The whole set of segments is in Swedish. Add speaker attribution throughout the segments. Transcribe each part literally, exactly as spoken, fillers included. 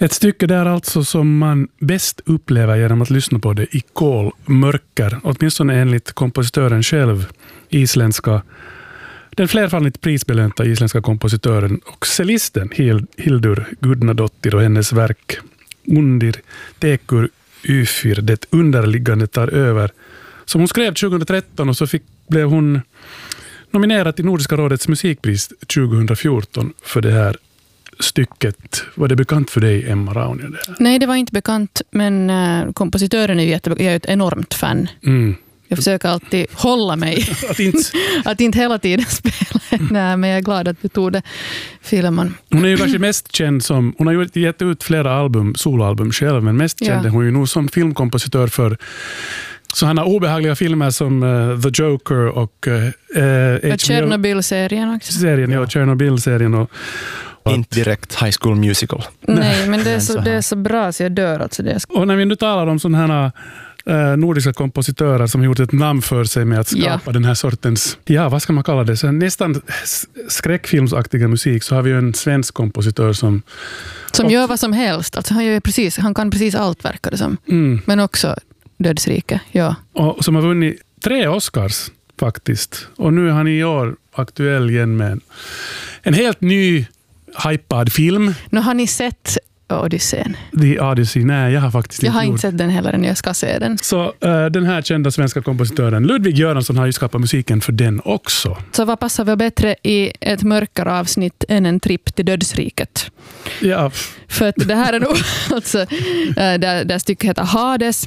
Speaker 1: Ett stycke där alltså som man bäst upplever genom att lyssna på det i kolmörker, åtminstone enligt kompositören själv, isländska, den flerfaldigt prisbelönta isländska kompositören och cellisten Hildur Gudnadottir och hennes verk Undir tekur yfir, det underliggande tar över, som hon skrev tjugohundratretton, och så fick, blev hon nominerad till Nordiska rådets musikpris tjugohundrafjorton för det här stycket. Var det bekant för dig, Emma Raunio?
Speaker 2: Nej, det var inte bekant, men uh, kompositören är ju jätte, jag är ett enormt fan.
Speaker 1: Mm.
Speaker 2: Jag försöker alltid hålla mig
Speaker 1: att, inte...
Speaker 2: att inte hela tiden spela. Nej, men jag är glad att du tog det, filmen.
Speaker 1: Hon är ju kanske mest känd som, hon har ju gett ut flera album, soloalbum själv, men mest känd är hon ju nog som filmkompositör för sådana obehagliga filmer som uh, The Joker och uh,
Speaker 2: och Chernobyl-serien också.
Speaker 1: Serien, ja, Chernobyl-serien och
Speaker 3: inte direkt High School Musical.
Speaker 2: Nej, men det är så, det är så bra så jag dör. Alltså det.
Speaker 1: Och när vi nu talar om sådana här eh, nordiska kompositörer som har gjort ett namn för sig med att skapa ja. den här sortens, ja, vad ska man kalla det, så nästan skräckfilmsaktiga musik, så har vi ju en svensk kompositör som
Speaker 2: som och, gör vad som helst. Alltså han, gör precis, han kan precis allt, verkar det som. Mm. Men också Dödsrike, ja.
Speaker 1: Och som har vunnit tre Oscars faktiskt. Och nu är han i år aktuell igen med en, en helt ny hypad film.
Speaker 2: Nu har ni sett Odysseen?
Speaker 1: The Odyssey, nej, jag har faktiskt
Speaker 2: jag
Speaker 1: inte
Speaker 2: har
Speaker 1: gjort.
Speaker 2: inte sett den heller, än jag ska se den.
Speaker 1: Så uh, den här kända svenska kompositören Ludvig Göransson har ju skapat musiken för den också.
Speaker 2: Så vad passar väl bättre i ett mörkare avsnitt än en tripp till dödsriket?
Speaker 1: Ja.
Speaker 2: För att det här är nog alltså, uh, där, där stycket heter Hades.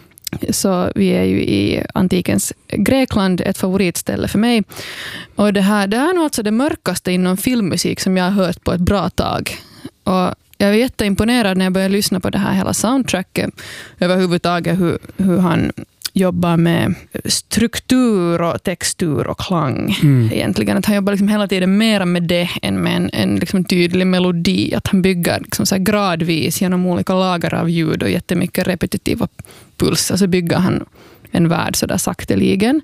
Speaker 2: Så vi är ju i antikens Grekland, ett favoritställe för mig. Och det här, det här är nog alltså det mörkaste inom filmmusik som jag har hört på ett bra tag. Och jag var jätteimponerad när jag började lyssna på det här hela soundtracket. Överhuvudtaget hur, hur han jobbar med struktur och textur och klang. Mm. Egentligen att han jobbar liksom hela tiden mer med det än med en, en liksom tydlig melodi. Att han bygger liksom så här gradvis genom olika lager av ljud och jättemycket repetitiva pulser. Så bygger han en värld så där sakteligen.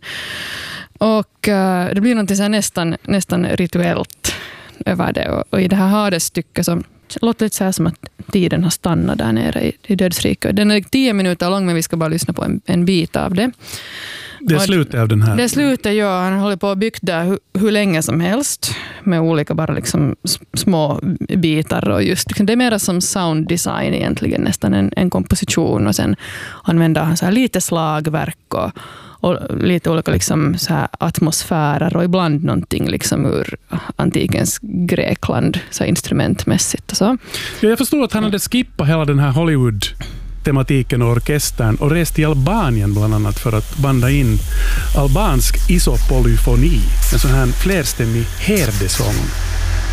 Speaker 2: Och uh, det blir något så här nästan, nästan rituellt över det. Och, och i det här Hades-stycket så låter det så här som att tiden har stannat där nere i, i dödsriket. Den är tio minuter lång, men vi ska bara lyssna på en, en bit av det.
Speaker 1: Det är slutet av den här.
Speaker 2: Det är slutet, ja. Han håller på att bygga där hur, hur länge som helst med olika bara liksom små bitar. Och just, liksom, det är mer som sound design egentligen, nästan en, en komposition. Och sen använder han så här lite slagverk och och lite olika liksom så här atmosfärer och ibland någonting liksom ur antikens Grekland så instrumentmässigt och så.
Speaker 1: Ja, jag förstår att han hade skippat hela den här Hollywood-tematiken och orkestern och rest till Albanien bland annat för att banda in albansk isopolyfoni, en sån här flerstämmig herdesång.